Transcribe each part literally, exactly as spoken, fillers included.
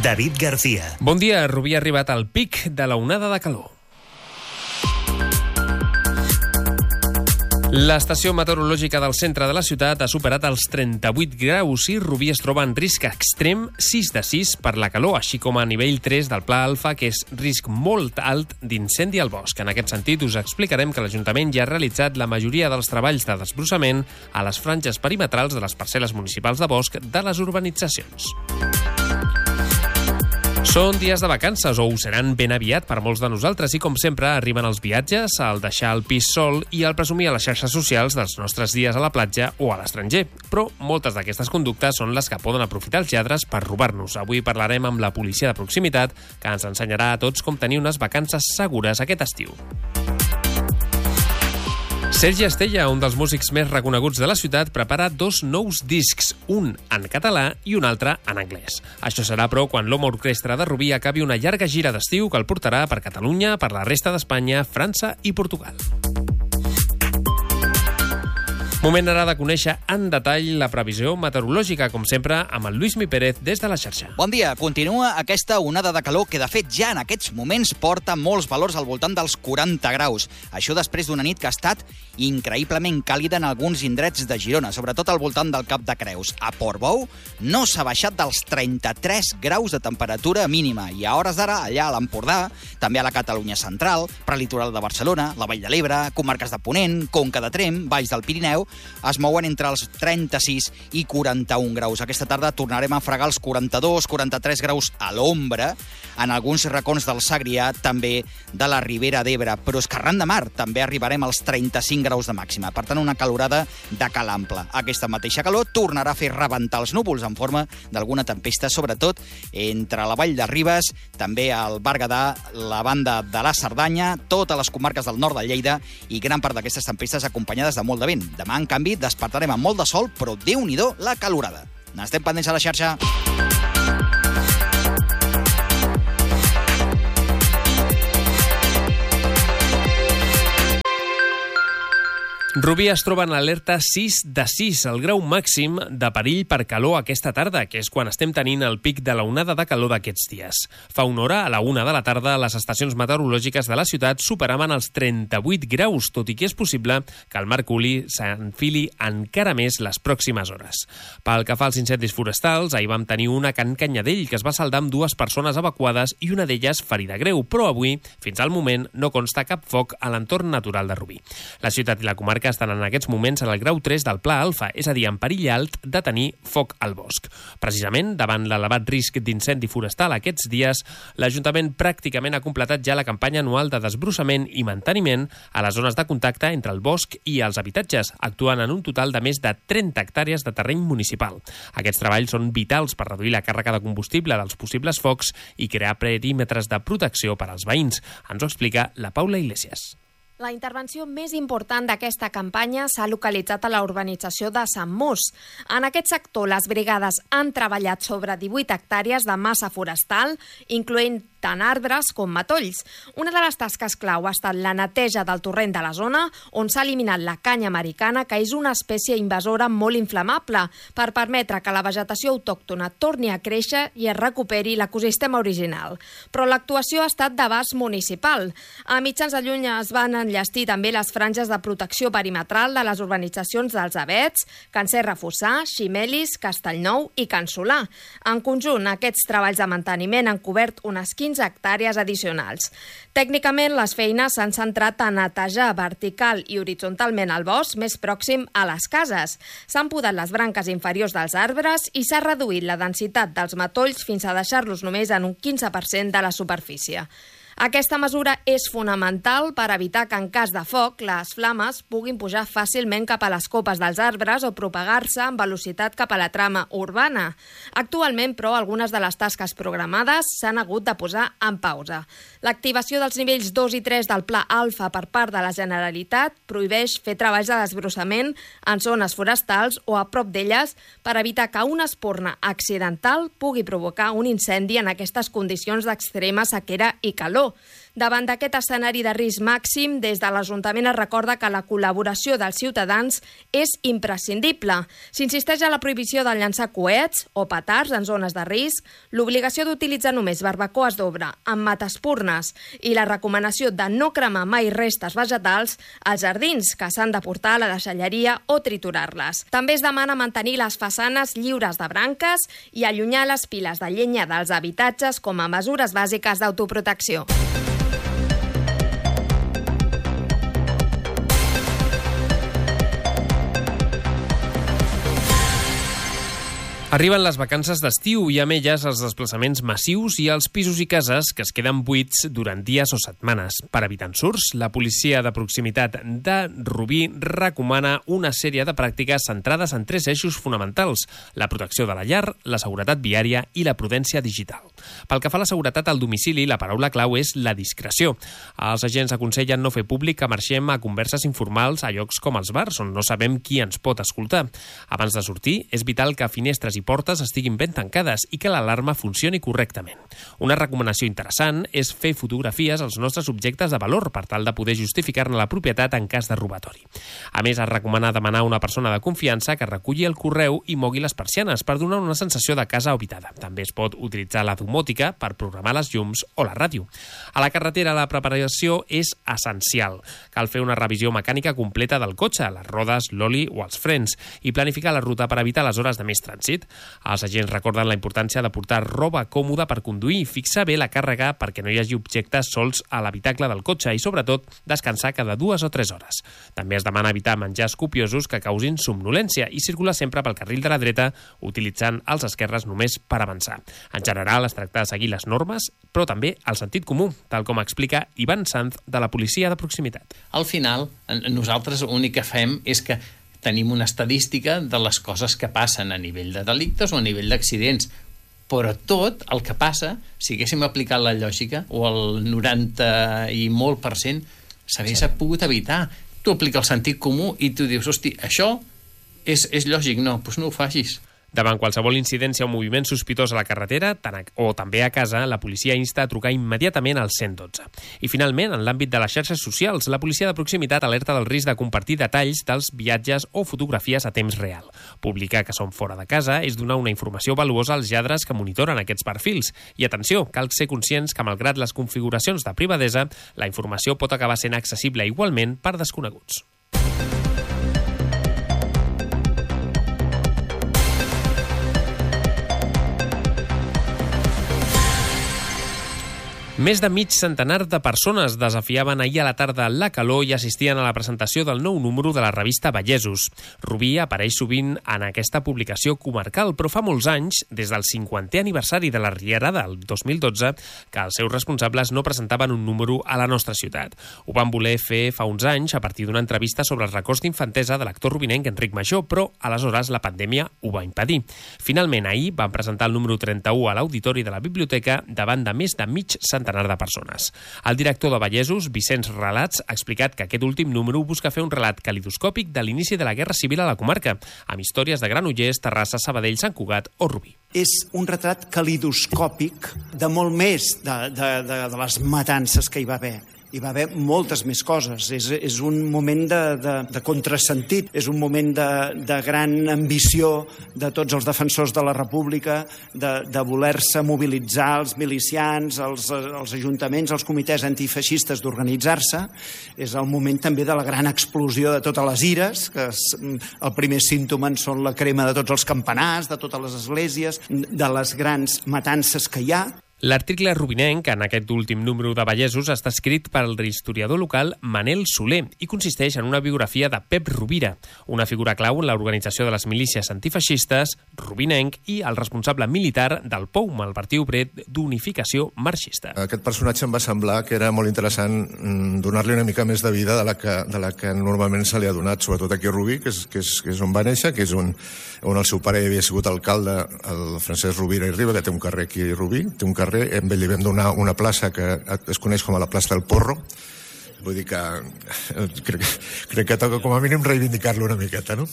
David García. Bon dia, Rubí ha arribat al pic de la onada de calor. L'estació meteorològica del centre de la ciutat ha superat els trenta-vuit graus i Rubí es troba en risc extrem sis de sis per la calor, així com a nivell tres del Pla Alfa, que és risc molt alt d'incendi al bosc. En aquest sentit, us explicarem que l'Ajuntament ja ha realitzat la majoria dels treballs de desbrossament a les franges perimetrals de les parcel·les municipals de bosc de les urbanitzacions. Són dies de vacances, o ho seran ben aviat per molts de nosaltres, i com sempre arriben els viatges, el deixar el pis sol i el presumir a les xarxes socials dels nostres dies a la platja o a l'estranger. Però moltes d'aquestes conductes són les que poden aprofitar els lladres per robar-nos. Avui parlarem amb la policia de proximitat, que ens ensenyarà a tots com tenir unes vacances segures aquest estiu. Sergi Estella, un dels músics més reconeguts de la ciutat, prepara dos nous discs, un en català i un altre en anglès. Això serà, però, quan l'Home Orquestra de Rubí acabi una llarga gira d'estiu que el portarà per Catalunya, per la resta d'Espanya, França i Portugal. Moment ara de conèixer en detall la previsió meteorològica, com sempre, amb el Lluís Mi Pérez des de la xarxa. Bon dia. Continua aquesta onada de calor que, de fet, ja en aquests moments porta molts valors al voltant dels quaranta graus. Això després d'una nit que ha estat increïblement càlida en alguns indrets de Girona, sobretot al voltant del Cap de Creus. A Portbou no s'ha baixat dels trenta-tres graus de temperatura mínima i a hores d'ara, allà a l'Empordà, també a la Catalunya central, prelitoral de Barcelona, la Vall de l'Ebre, comarques de Ponent, Conca de Tremp, Valls del Pirineu, es mouen entre els trenta-sis i quaranta-un graus. Aquesta tarda tornarem a fregar els quaranta-dos quaranta-tres graus a l'ombra en alguns racons del Segrià, també de la Ribera d'Ebre, però és que arran de mar també arribarem als trenta-cinc graus de màxima. Per tant, una calorada de cal ample. Aquesta mateixa calor tornarà a fer rebentar els núvols en forma d'alguna tempesta, sobretot entre la Vall de Ribes, també al Berguedà, la banda de la Cerdanya, totes les comarques del nord de Lleida i gran part d'aquestes tempestes acompanyades de molt de vent. Demà, en canvi, despertarem amb molt de sol, però Déu-n'hi-do la calorada. N'estem pendents a la xarxa. Rubí es troba en alerta sis de sis, el grau màxim de perill per calor aquesta tarda, que és quan estem tenint el pic de la onada de calor d'aquests dies. Fa una hora, a la una de la tarda, les estacions meteorològiques de la ciutat superaven els trenta-vuit graus, tot i que és possible que el mercuri s'enfili encara més les pròximes hores. Pel que fa als incendis forestals, ahir vam tenir una a Can Canyadell que es va saldar amb dues persones evacuades i una d'elles ferida greu, però avui, fins al moment, no consta cap foc a l'entorn natural de Rubí. La ciutat i la comarca que estan en aquests moments en el grau tres del Pla Alfa, és a dir, en perill alt de tenir foc al bosc. Precisament, davant l'elevat risc d'incendi forestal aquests dies, l'Ajuntament pràcticament ha completat ja la campanya anual de desbrossament i manteniment a les zones de contacte entre el bosc i els habitatges, actuant en un total de més de trenta hectàrees de terreny municipal. Aquests treballs són vitals per reduir la càrrega de combustible dels possibles focs i crear perímetres de protecció per als veïns. Ens ho explica la Paula Iglesias. La intervenció més important d'aquesta campanya s'ha localitzat a la urbanització de Sant Mos. En aquest sector, les brigades han treballat sobre divuit hectàrees de massa forestal, incloent tant arbres com matolls. Una de les tasques clau ha estat la neteja del torrent de la zona, on s'ha eliminat la canya americana, que és una espècie invasora molt inflamable, per permetre que la vegetació autòctona torni a créixer i es recuperi l'ecosistema original. Però l'actuació ha estat d'abast municipal. A mitjans de juny es van enllestir també les franges de protecció perimetral de les urbanitzacions dels Avets, Can Serra Fossar, Ximelis, Castellnou i Can Solà. En conjunt, aquests treballs de manteniment han cobert unes quinze hectàrees addicionals. Tècnicament, les feines s'han centrat a netejar vertical i horitzontalment el bosc més pròxim a les cases. S'han podat les branques inferiors dels arbres i s'ha reduït la densitat dels matolls fins a deixar-los només en un quinze per cent de la superfície. Aquesta mesura és fonamental per evitar que en cas de foc les flames puguin pujar fàcilment cap a les copes dels arbres o propagar-se amb velocitat cap a la trama urbana. Actualment, però, algunes de les tasques programades s'han hagut de posar en pausa. L'activació dels nivells dos i tres del Pla Alfa per part de la Generalitat prohibeix fer treballs de desbrossament en zones forestals o a prop d'elles per evitar que una espurna accidental pugui provocar un incendi en aquestes condicions d'extrema sequera i calor. Davant d'aquest escenari de risc màxim, des de l'Ajuntament es recorda que la col·laboració dels ciutadans és imprescindible. S'insisteix a la prohibició de llançar coets o petards en zones de risc, l'obligació d'utilitzar només barbacoes d'obra amb matespurnes i la recomanació de no cremar mai restes vegetals als jardins que s'han de portar a la deixalleria o triturar-les. També es demana mantenir les façanes lliures de branques i allunyar les piles de llenya dels habitatges com a mesures bàsiques d'autoprotecció. Arriben les vacances d'estiu i amb elles els desplaçaments massius i els pisos i cases que es queden buits durant dies o setmanes. Per evitar ensurts, la policia de proximitat de Rubí recomana una sèrie de pràctiques centrades en tres eixos fonamentals: la protecció de la llar, la seguretat viària i la prudència digital. Pel que fa a la seguretat al domicili, la paraula clau és la discreció. Els agents aconsellen no fer públic que marxem a converses informals a llocs com els bars, on no sabem qui ens pot escoltar. Abans de sortir, és vital que finestres i portes estiguin ben tancades i que l'alarma funcioni correctament. Una recomanació interessant és fer fotografies als nostres objectes de valor per tal de poder justificar-ne la propietat en cas de robatori. A més, es recomana demanar a una persona de confiança que reculli el correu i mogui les persianes per donar una sensació de casa habitada. També es pot utilitzar la domòtica per programar les llums o la ràdio. A la carretera, la preparació és essencial. Cal fer una revisió mecànica completa del cotxe, les rodes, l'oli o els frens, i planificar la ruta per evitar les hores de més trànsit. Els agents recorden la importància de portar roba còmoda per conduir, fixar bé la càrrega perquè no hi hagi objectes sols a l'habitacle del cotxe i, sobretot, descansar cada dues o tres hores. També es demana evitar menjars copiosos que causin somnolència i circular sempre pel carril de la dreta, utilitzant els esquerres només per avançar. En general, es tracta de seguir les normes, però també el sentit comú, tal com explica Ivan Sanz, de la policia de proximitat. Al final, nosaltres l'únic que fem és que tenim una estadística de les coses que passen a nivell de delictes o a nivell d'accidents. Però tot el que passa, si haguéssim aplicat la lògica, o el noranta i molt per cent, s'hagués pogut evitar. Tu apliques el sentit comú i tu dius, hosti, això és, és lògic. No, doncs no ho facis. Davant qualsevol incidència o moviment sospitós a la carretera o també a casa, la policia insta a trucar immediatament al cent dotze. I finalment, en l'àmbit de les xarxes socials, la policia de proximitat alerta del risc de compartir detalls dels viatges o fotografies a temps real. Publicar que som fora de casa és donar una informació valuosa als lladres que monitoren aquests perfils. I atenció, cal ser conscients que, malgrat les configuracions de privadesa, la informació pot acabar sent accessible igualment per desconeguts. Més de mig centenar de persones desafiaven ahir a la tarda la calor i assistien a la presentació del nou número de la revista Vallesos. Rubí apareix sovint en aquesta publicació comarcal, però fa molts anys, des del cinquantè aniversari de la Rierada, el dos mil dotze, que els seus responsables no presentaven un número a la nostra ciutat. Ho van voler fer fa uns anys a partir d'una entrevista sobre els records d'infantesa de l'actor rubinenc Enric Major, però aleshores la pandèmia ho va impedir. Finalment, ahir van presentar el número trenta-u a l'auditori de la biblioteca davant de més de mig centenar de persones. El director de Vallesos, Vicenç Relats, ha explicat que aquest últim número busca fer un relat calidoscòpic de l'inici de la Guerra Civil a la comarca, amb històries de Granollers, Terrassa, Sabadell, Sant Cugat o Rubí. És un retrat calidoscòpic de molt més de, de, de, de les matances que hi va haver. Hi va haver moltes més coses. És, és un moment de, de, de contrasentit, és un moment de, de gran ambició de tots els defensors de la República, de, de voler-se mobilitzar els milicians, els, els ajuntaments, els comitès antifeixistes d'organitzar-se. És el moment també de la gran explosió de totes les ires, que és, el primer símptoma en són la crema de tots els campanars, de totes les esglésies, de les grans matances que hi ha. L'article rubinenc, en aquest últim número de Vallesos, està escrit pel historiador local Manel Soler i consisteix en una biografia de Pep Rovira, una figura clau en l'organització de les milícies antifeixistes, rubinenc i el responsable militar del P O U M, el Partit Obrer d'Unificació Marxista. Aquest personatge em va semblar que era molt interessant donar-li una mica més de vida de la que, de la que normalment se li ha donat, sobretot aquí a Rubí, que és, que és, que és on va néixer, que és on, on el seu pare havia sigut alcalde, el Francesc Rovira i Riba, que té un carrer aquí a Rubí, té un carrer, a ell li vam donar una plaça que es coneix com a la plaça del Porro. Vull dir que crec, crec que toca com a mínim reivindicar-lo una miqueta, no?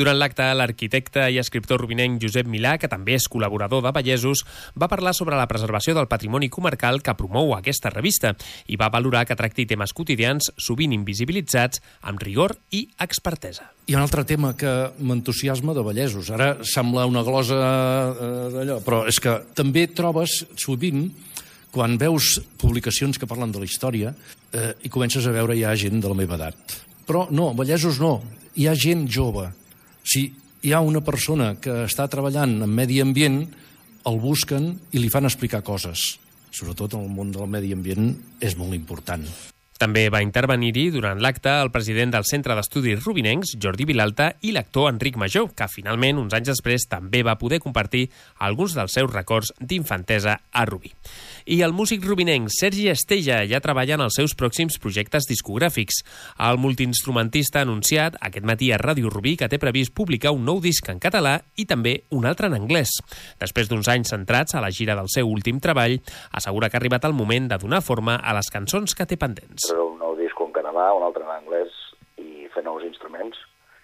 Durant l'acte, l'arquitecte i escriptor rubinenc Josep Milà, que també és col·laborador de Vallesos, va parlar sobre la preservació del patrimoni comarcal que promou aquesta revista i va valorar que tracti temes quotidians sovint invisibilitzats amb rigor i expertesa. Hi ha un altre tema que m'entusiasma de Vallesos. Ara sembla una glosa eh, d'allò, però és que també trobes sovint, quan veus publicacions que parlen de la història, eh, i comences a veure hi ha gent de la meva edat. Però no, Vallesos no, hi ha gent jove. Si hi ha una persona que està treballant en medi ambient, el busquen i li fan explicar coses. Sobretot en el món del medi ambient és molt important. També va intervenir-hi durant l'acte el president del Centre d'Estudis Rubinencs, Jordi Vilalta, i l'actor Enric Major, que finalment, uns anys després, també va poder compartir alguns dels seus records d'infantesa a Rubí. I el músic rubinenc Sergi Estella ja treballa en els seus pròxims projectes discogràfics. El multiinstrumentista ha anunciat aquest matí a Ràdio Rubí que té previst publicar un nou disc en català i també un altre en anglès. Després d'uns anys centrats a la gira del seu últim treball, assegura que ha arribat el moment de donar forma a les cançons que té pendents. Un nou disc en català, un altre en anglès i fer nous instruments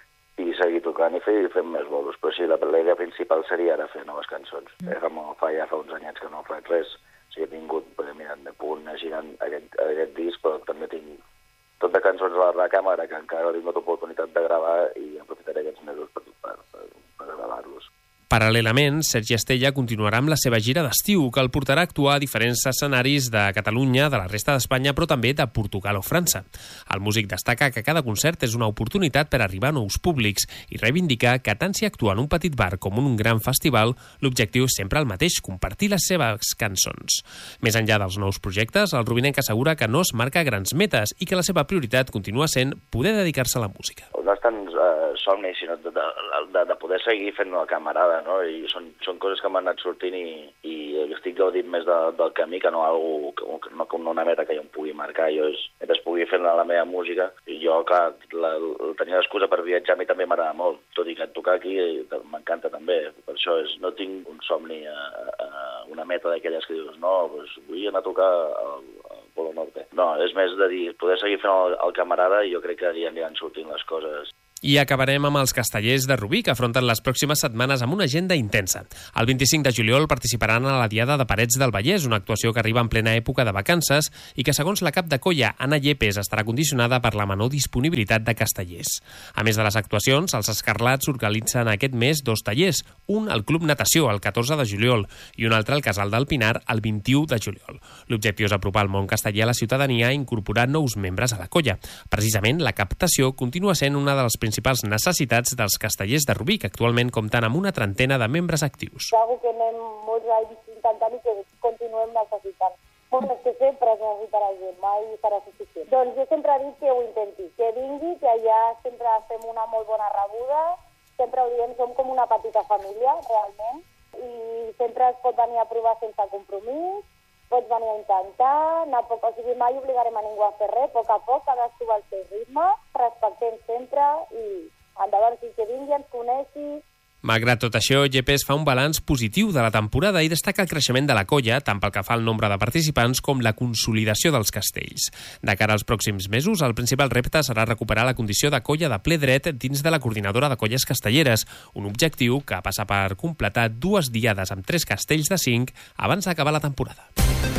i seguir tocant i fer, fer més bolos. Però sí, la idea principal seria ara fer noves cançons. Mm. Eh, fa ja fa uns anyets que no he fet res. O sigui, he tingut, mirant de punt, girant aquest, aquest disc, però també tinc tot de cançons a la recàmera que encara no he tingut oportunitat de gravar i aprofitaré aquests mesos per, per, per, per gravar-los. Paral·lelament, Sergi Estella continuarà amb la seva gira d'estiu, que el portarà a actuar a diferents escenaris de Catalunya, de la resta d'Espanya, però també de Portugal o França. El músic destaca que cada concert és una oportunitat per arribar a nous públics i reivindicar que tant si actua en un petit bar com en un gran festival, l'objectiu és sempre el mateix, compartir les seves cançons. Més enllà dels nous projectes, el rubinenc assegura que no es marca grans metes i que la seva prioritat continua sent poder dedicar-se a la música. No és tant uh, somni, sinó de, de, de poder seguir fent una camarada, no? I són, són coses que m'han anat sortint i, i estic gaudint més de, del camí que no algo, que, no com una meta que jo em pugui marcar. Jo és, es pugui fer la meva música i jo, clar, la, la, tenir l'excusa per viatjar a mi també m'agrada molt, tot i que tocar aquí m'encanta també. Per això és, no tinc un somni, a, a, una meta d'aquelles que dius, no, doncs vull anar a tocar al, al Polo Norte. No, és més de dir, poder seguir fent el, el camarada i jo crec que ja aniran sortint les coses. I acabarem amb els castellers de Rubí, que afronten les pròximes setmanes amb una agenda intensa. El vint-i-cinc de juliol participaran a la Diada de Parets del Vallès, una actuació que arriba en plena època de vacances i que, segons la cap de colla, Anna Llepes, estarà condicionada per la menor disponibilitat de castellers. A més de les actuacions, els Escarlats organitzen aquest mes dos tallers, un al Club Natació, el catorze de juliol, i un altre al Casal del Pinar, el vint-i-u de juliol. L'objectiu és apropar el món casteller a la ciutadania i incorporar nous membres a la colla. Precisament, la captació continua sent una de les principals necessitats dels castellers de Rubí, que actualment compten amb una trentena de membres actius. És una cosa que anem molts anys intentant i que continuem necessitant. Bueno, és que sempre es necessitarà gent, mai serà suficient. Doncs jo sempre he dit que ho intenti, que vingui, que allà sempre fem una molt bona rebuda, sempre ho diem, som com una petita família, realment, i sempre es pot venir a provar sense compromís, pots venir a intentar, anar poc, o sigui, mai obligarem a ningú a fer res, a poc a poc, cadascú al seu ritme, respectem sempre i endavant, si que vingui, ens coneixi. Malgrat tot això, Llepes fa un balanç positiu de la temporada i destaca el creixement de la colla, tant pel que fa al nombre de participants com la consolidació dels castells. De cara als pròxims mesos, el principal repte serà recuperar la condició de colla de ple dret dins de la Coordinadora de Colles Castelleres, un objectiu que passa per completar dues diades amb tres castells de cinc abans d'acabar la temporada.